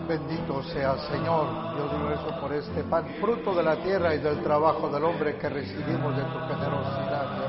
Bendito seas, Señor. Yo digo eso por este pan, fruto de la tierra y del trabajo del hombre que recibimos de tu generosidad.